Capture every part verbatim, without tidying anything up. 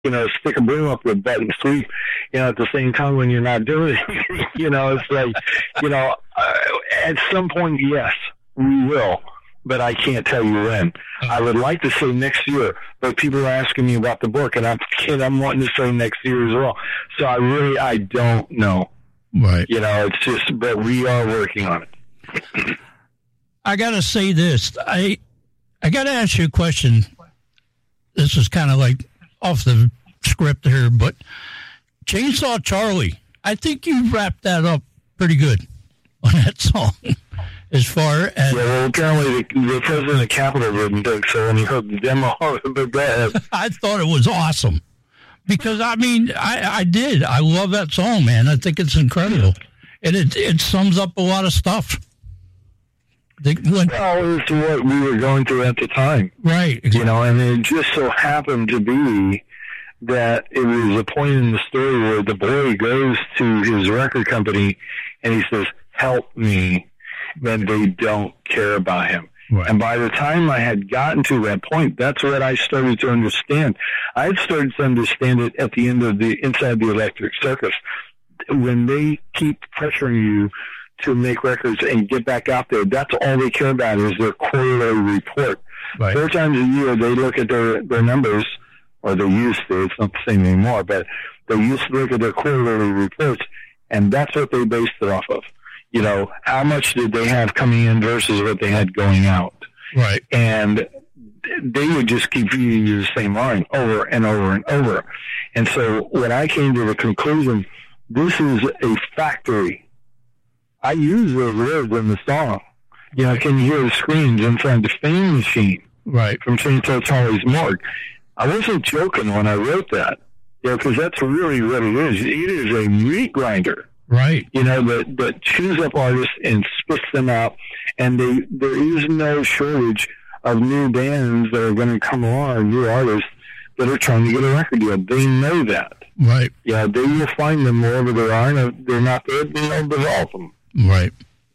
you know, stick a broom up with butt and sleep, you know, at the same time when you're not doing it. You know, it's like, you know, uh, at some point, yes, we will, but I can't tell you when. I would like to say next year, but people are asking me about the book, and I'm kid, I'm wanting to say next year as well. So I really, I don't know. Right. You know, it's just, but we are working on it. I got to say this. I, I got to ask you a question. This is kind of like off the script here, but Chainsaw Charlie, I think you wrapped that up pretty good on that song. As far as... Yeah, well, apparently the, the president of Capitol didn't think so when he heard the demo. But go ahead. I thought it was awesome. Because, I mean, I, I did. I love that song, man. I think it's incredible. And it it sums up a lot of stuff. The, when, well, it's what we were going through at the time. Right. Exactly. You know, and it just so happened to be that it was a point in the story where the boy goes to his record company and he says, help me. Then they don't care about him. Right. And by the time I had gotten to that point, that's what I started to understand. I had started to understand it at the end of the Inside the Electric Circus. When they keep pressuring you to make records and get back out there, that's all they care about is their quarterly report. Right. Four times a year, they look at their, their numbers, or they used to. It's not the same anymore, but they used to look at their quarterly reports, and that's what they based it off of. You know, how much did they have coming in versus what they had going out? Right. And they would just keep feeding you the same line over and over and over. And so when I came to the conclusion, this is a factory. I use those words in the song. You know, can you hear the screams inside the Fame Machine? Right. From Chainsaw Charlie's Morgue. I wasn't joking when I wrote that. You know, because that's really what it is. It is a meat grinder. Right. You know, that, that chews up artists and spits them out, and they, there is no shortage of new bands that are going to come along, new artists that are trying to get a record deal. They know that. Right. Yeah, they will find them wherever they are, and if they're not there, they'll develop them. Right.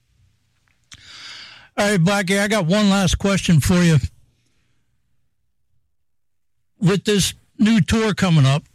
All right, Blackie, I got one last question for you. With this new tour coming up,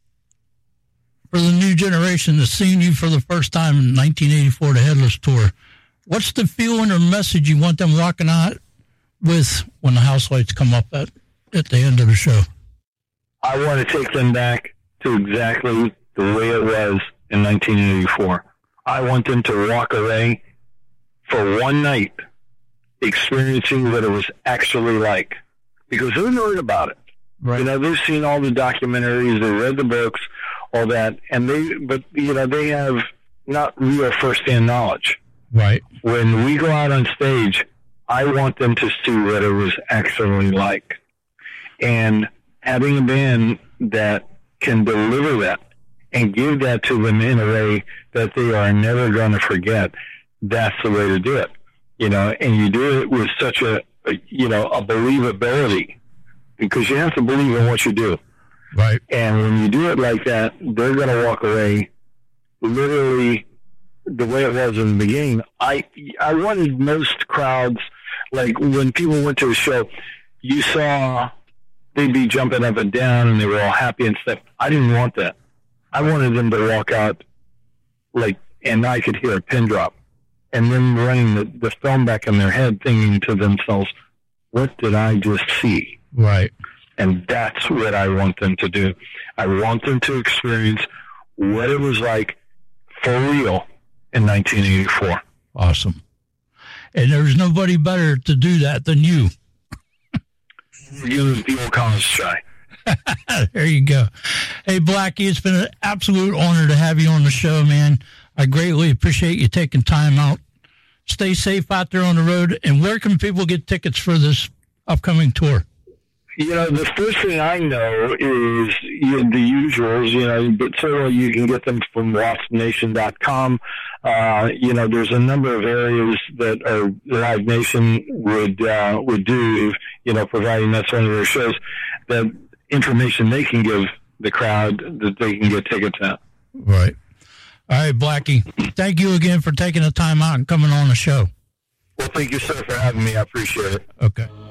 for the new generation that's seeing you for the first time in nineteen eighty-four, the Headless Tour, what's the feeling or message you want them walking out with when the house lights come up at, at the end of the show? I want to take them back to exactly the way it was in nineteen eighty-four. I want them to walk away for one night experiencing what it was actually like. Because they've heard about it. Right. You know, they've seen all the documentaries, they read the books, all that, and they, but, you know, they have not real first-hand knowledge. Right. When we go out on stage, I want them to see what it was actually like. And having a band that can deliver that and give that to them in a way that they are never going to forget, that's the way to do it. You know, and you do it with such a, a you know, a believability, because you have to believe in what you do. Right. And when you do it like that, they're going to walk away literally the way it was in the beginning. I I wanted most crowds, like when people went to a show, you saw they'd be jumping up and down and they were all happy and stuff. I didn't want that. I wanted them to walk out like, and I could hear a pin drop, and then running the, the film back in their head thinking to themselves, what did I just see? Right. And that's what I want them to do. I want them to experience what it was like for real in nineteen eighty-four. Awesome. And there's nobody better to do that than you. You and the old college try. There you go. Hey, Blackie, it's been an absolute honor to have you on the show, man. I greatly appreciate you taking time out. Stay safe out there on the road. And where can people get tickets for this upcoming tour? You know, the first thing I know is you know, the usuals, you know, but certainly you can get them from wasp nation dot com. Uh, you know, there's a number of areas that are Live Nation would, uh, would do, if, you know, providing that's one of their shows, that information they can give the crowd that they can get tickets at. Right. All right, Blackie, thank you again for taking the time out and coming on the show. Well, thank you, sir, for having me. I appreciate it. Okay.